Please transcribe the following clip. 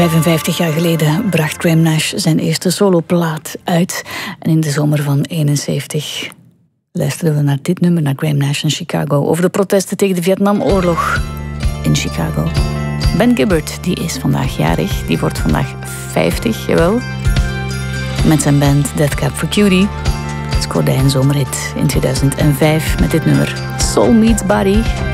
55 jaar geleden bracht Graham Nash zijn eerste soloplaat uit. En in de zomer van 71 luisterden we naar dit nummer, naar Graham Nash in Chicago, over de protesten tegen de Vietnamoorlog in Chicago. Ben Gibbard, die is vandaag jarig. Die wordt vandaag 50, jawel. Met zijn band Death Cab for Cutie scoorde hij een zomerhit in 2005 met dit nummer Soul Meets Body.